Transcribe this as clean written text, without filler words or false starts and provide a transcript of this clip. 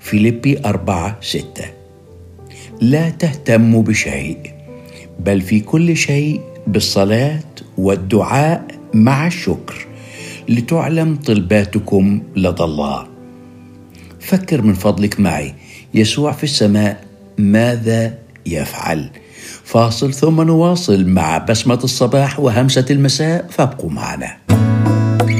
فيليبي 4:6. لا تهتموا بشيء، بل في كل شيء بالصلاة والدعاء مع الشكر لتعلم طلباتكم لدى الله. فكر من فضلك معي، يسوع في السماء ماذا يفعل؟ فاصل ثم نواصل مع بسمة الصباح وهمسة المساء، فابقوا معنا.